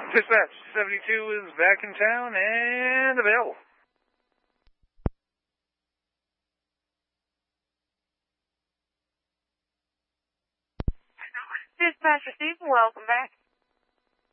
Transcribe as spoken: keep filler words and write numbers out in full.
Dispatch, seventy-two is back in town and available. Dispatch received. Welcome back.